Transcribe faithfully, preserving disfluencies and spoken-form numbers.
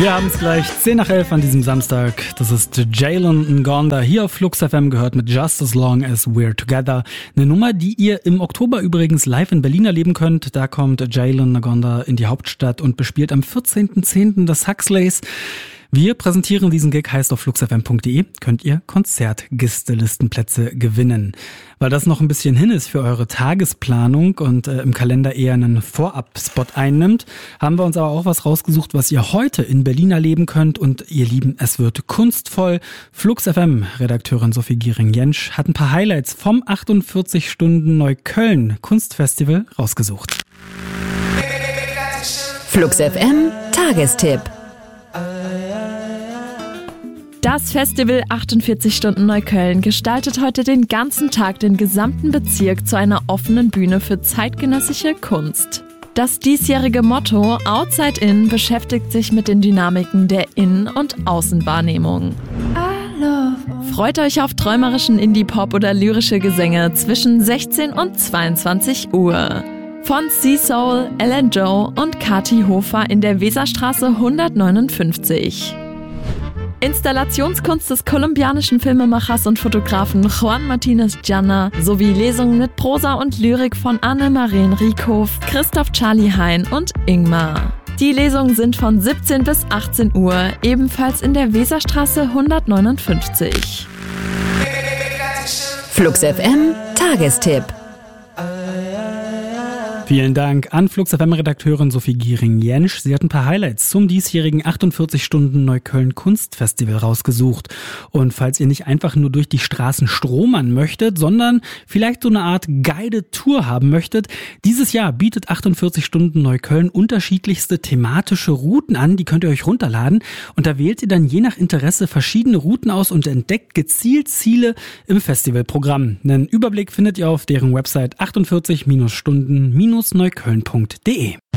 Wir haben es gleich zehn nach elf an diesem Samstag. Das ist Jalen Ngonda hier auf Flux F M, gehört mit Just As Long As We're Together. Eine Nummer, die ihr im Oktober übrigens live in Berlin erleben könnt. Da kommt Jalen Ngonda in die Hauptstadt und bespielt am vierzehnten zehnten das Huxleys. Wir präsentieren diesen Gig, heißt auf fluxfm punkt de, könnt ihr Konzertgästelistenplätze gewinnen. Weil das noch ein bisschen hin ist für eure Tagesplanung und äh, im Kalender eher einen Vorab-Spot einnimmt, haben wir uns aber auch was rausgesucht, was ihr heute in Berlin erleben könnt. Und ihr Lieben, es wird kunstvoll. Flux F M-Redakteurin Sophie Giering-Jentsch hat ein paar Highlights vom achtundvierzig Stunden Neukölln Kunstfestival rausgesucht. Flux F M Tagestipp. Das Festival achtundvierzig Stunden Neukölln gestaltet heute den ganzen Tag den gesamten Bezirk zu einer offenen Bühne für zeitgenössische Kunst. Das diesjährige Motto Outside In beschäftigt sich mit den Dynamiken der Innen- und Außenwahrnehmung. Freut euch auf träumerischen Indie-Pop oder lyrische Gesänge zwischen sechzehn und zweiundzwanzig Uhr. Von Seasoul, Ellen Joe und Kati Hofer in der Weserstraße hundertneunundfünfzig. Installationskunst des kolumbianischen Filmemachers und Fotografen Juan Martinez Janna sowie Lesungen mit Prosa und Lyrik von Anne-Marien Riekhoff, Christoph Charlie Hein und Ingmar. Die Lesungen sind von siebzehn bis achtzehn Uhr, ebenfalls in der Weserstraße hundertneunundfünfzig. Flux F M Tagestipp. Vielen Dank an Flux F M-Redakteurin Sophie Giering-Jentsch. Sie hat ein paar Highlights zum diesjährigen achtundvierzig Stunden Neukölln Kunstfestival rausgesucht. Und falls ihr nicht einfach nur durch die Straßen stromern möchtet, sondern vielleicht so eine Art Guided Tour haben möchtet, dieses Jahr bietet achtundvierzig Stunden Neukölln unterschiedlichste thematische Routen an. Die könnt ihr euch runterladen. Und da wählt ihr dann je nach Interesse verschiedene Routen aus und entdeckt gezielt Ziele im Festivalprogramm. Einen Überblick findet ihr auf deren Website achtundvierzig Stunden Neukölln punkt de.